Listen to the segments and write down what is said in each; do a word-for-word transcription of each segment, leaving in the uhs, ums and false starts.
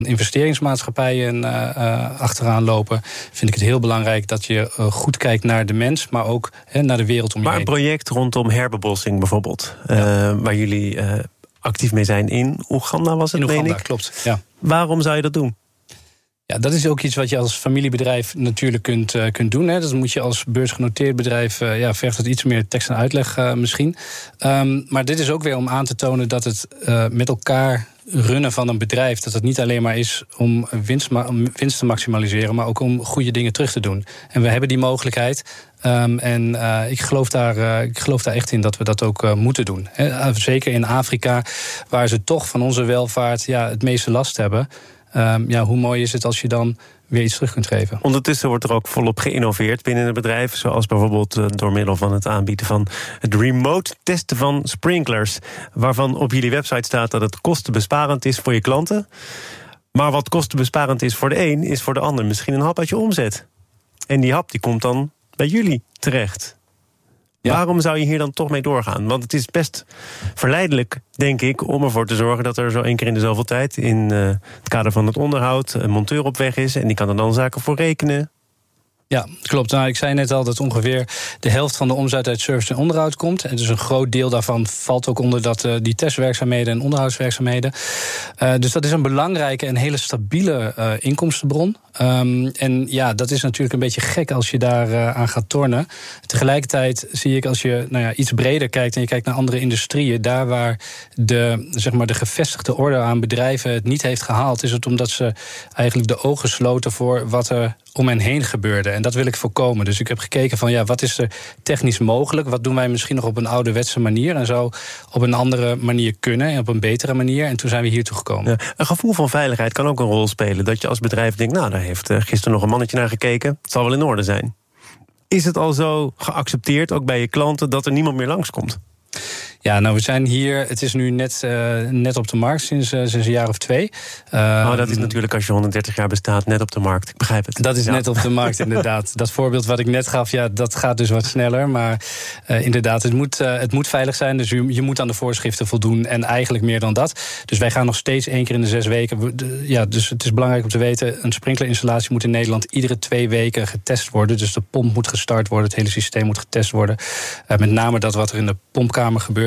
investeringsmaatschappijen uh, uh, achteraan lopen, vind ik het heel belangrijk dat je uh, goed kijkt naar de mens, maar ook uh, naar de wereld om je maar heen. Maar een project rondom herbebossing bijvoorbeeld, uh, ja. waar jullie uh, actief mee zijn in Oeganda was het, in Oeganda, meen ik? Klopt, ja. Waarom zou je dat doen? Ja, dat is ook iets wat je als familiebedrijf natuurlijk kunt, uh, kunt doen. Hè. Dat moet je als beursgenoteerd bedrijf, uh, ja, vergt het iets meer tekst en uitleg uh, misschien. Um, maar dit is ook weer om aan te tonen dat het uh, met elkaar runnen van een bedrijf, dat het niet alleen maar is om winst, om winst te maximaliseren, maar ook om goede dingen terug te doen. En we hebben die mogelijkheid. Um, en uh, ik, geloof daar, uh, ik geloof daar echt in dat we dat ook uh, moeten doen. He, zeker in Afrika, waar ze toch van onze welvaart ja, het meeste last hebben. Um, ja, hoe mooi is het als je dan weer iets terug kunt geven. Ondertussen wordt er ook volop geïnnoveerd binnen het bedrijf, zoals bijvoorbeeld uh, door middel van het aanbieden van het remote testen van sprinklers, waarvan op jullie website staat dat het kostenbesparend is voor je klanten. Maar wat kostenbesparend is voor de een, is voor de ander misschien een hap uit je omzet. En die hap die komt dan bij jullie terecht. Ja. Waarom zou je hier dan toch mee doorgaan? Want het is best verleidelijk, denk ik, om ervoor te zorgen dat er zo één keer in de zoveel tijd in uh, het kader van het onderhoud een monteur op weg is en die kan er dan zaken voor rekenen. Ja, klopt. Nou, ik zei net al dat ongeveer de helft van de omzet uit service en onderhoud komt. En dus een groot deel daarvan valt ook onder dat, uh, die testwerkzaamheden en onderhoudswerkzaamheden. Uh, dus dat is een belangrijke en hele stabiele uh, inkomstenbron. Um, en ja, dat is natuurlijk een beetje gek als je daar uh, aan gaat tornen. Tegelijkertijd zie ik als je nou ja, iets breder kijkt en je kijkt naar andere industrieën, daar waar de, zeg maar, de gevestigde orde aan bedrijven het niet heeft gehaald, is het omdat ze eigenlijk de ogen sloten voor wat er om hen heen gebeurde. En dat wil ik voorkomen. Dus ik heb gekeken van ja, wat is er technisch mogelijk? Wat doen wij misschien nog op een ouderwetse manier? En zou op een andere manier kunnen en op een betere manier. En toen zijn we hiertoe gekomen. Ja, een gevoel van veiligheid kan ook een rol spelen. Dat je als bedrijf denkt, nou, daar heeft gisteren nog een mannetje naar gekeken. Het zal wel in orde zijn. Is het al zo geaccepteerd, ook bij je klanten, dat er niemand meer langskomt? Ja, nou, we zijn hier, het is nu net, uh, net op de markt sinds, uh, sinds een jaar of twee. Uh, oh, dat is natuurlijk als je honderddertig jaar bestaat net op de markt. Ik begrijp het. Dat is ja. net op de markt, inderdaad. Dat voorbeeld wat ik net gaf, ja, dat gaat dus wat sneller. Maar uh, inderdaad, het moet, uh, het moet veilig zijn. Dus je, je moet aan de voorschriften voldoen en eigenlijk meer dan dat. Dus wij gaan nog steeds één keer in de zes weken. Ja, dus het is belangrijk om te weten, een sprinklerinstallatie moet in Nederland iedere twee weken getest worden. Dus de pomp moet gestart worden, het hele systeem moet getest worden. Uh, met name dat wat er in de pompkamer gebeurt.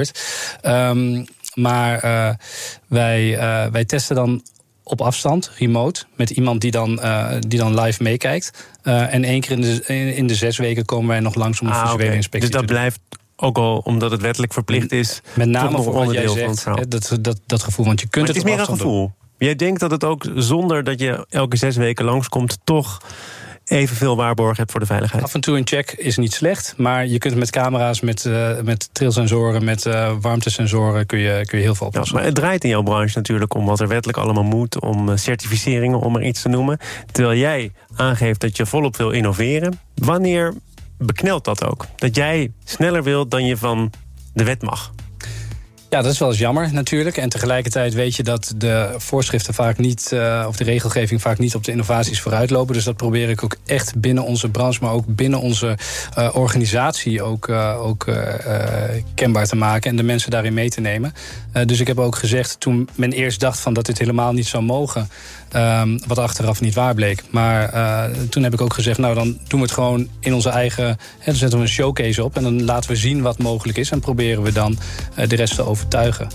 Um, maar uh, wij, uh, wij testen dan op afstand, remote, met iemand die dan, uh, die dan live meekijkt. Uh, en één keer in de, in de zes weken komen wij nog langs om een ah, visuele okay. inspectie dus te doen. Dus dat blijft, ook al omdat het wettelijk verplicht is, met name voor wat jij zegt, hè, dat, dat, dat gevoel. Want je kunt maar het, het is meer een gevoel. Doen. Jij denkt dat het ook zonder dat je elke zes weken langskomt toch evenveel waarborg hebt voor de veiligheid? Af en toe een check is niet slecht, maar je kunt met camera's, met, uh, met trilsensoren, met uh, warmtesensoren kun je, kun je heel veel oplossen. Ja, maar het draait in jouw branche natuurlijk om wat er wettelijk allemaal moet, om certificeringen, om er iets te noemen. Terwijl jij aangeeft dat je volop wil innoveren. Wanneer beknelt dat ook? Dat jij sneller wilt dan je van de wet mag? Ja, dat is wel eens jammer natuurlijk. En tegelijkertijd weet je dat de voorschriften vaak niet, uh, of de regelgeving vaak niet op de innovaties vooruitlopen. Dus dat probeer ik ook echt binnen onze branche, maar ook binnen onze uh, organisatie ook, uh, ook uh, uh, kenbaar te maken en de mensen daarin mee te nemen. Uh, dus ik heb ook gezegd, toen men eerst dacht van dat dit helemaal niet zou mogen, Um, wat achteraf niet waar bleek. Maar uh, toen heb ik ook gezegd, nou dan doen we het gewoon in onze eigen, hè, dan zetten we een showcase op en dan laten we zien wat mogelijk is en proberen we dan uh, de rest te overtuigen.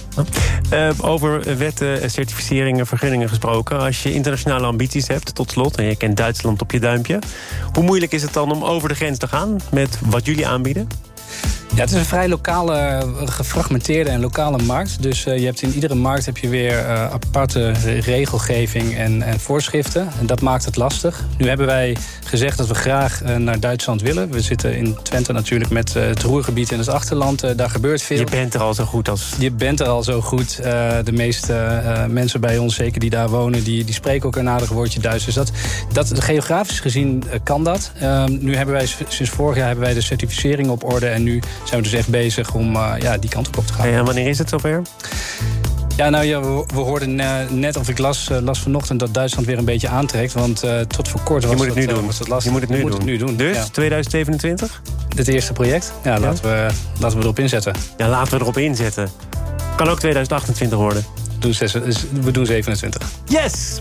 Uh, over wetten, certificeringen, vergunningen gesproken. Als je internationale ambities hebt, tot slot, en je kent Duitsland op je duimpje, hoe moeilijk is het dan om over de grens te gaan met wat jullie aanbieden? Ja, het is een vrij lokale, gefragmenteerde en lokale markt. Dus uh, je hebt in iedere markt heb je weer uh, aparte regelgeving en, en voorschriften. En dat maakt het lastig. Nu hebben wij gezegd dat we graag uh, naar Duitsland willen. We zitten in Twente natuurlijk met uh, het Roergebied in het achterland. Uh, daar gebeurt veel. Je bent er al zo goed als... Je bent er al zo goed. Uh, de meeste uh, mensen bij ons, zeker die daar wonen, die, die spreken ook een aardig woordje Duits. Dus dat, dat, geografisch gezien uh, kan dat. Uh, nu hebben wij sinds vorig jaar hebben wij de certificering op orde en nu zijn we dus echt bezig om uh, ja, die kant op te gaan. Ja, en wanneer is het zover? Ja, nou ja, we, we hoorden uh, net, of ik las, uh, las vanochtend dat Duitsland weer een beetje aantrekt. Want uh, tot voor kort was, je moet het dat, nu uh, doen. was dat lastig. Je moet het nu, je doen. Moet het nu doen. Dus ja. tweeduizend zevenentwintig? Het eerste project? Ja, ja. Laten, we, laten we erop inzetten. Ja, laten we erop inzetten. Kan ook tweeduizend achtentwintig worden. doen, zes, we doen zevenentwintig. Yes!